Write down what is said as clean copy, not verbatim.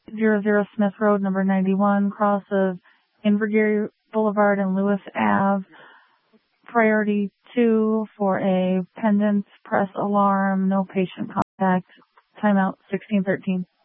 00 Smith Road, number 91, cross of Invergary Boulevard and Lewis Ave. Priority 2 for a pendant press alarm, no patient contact. Timeout 1613.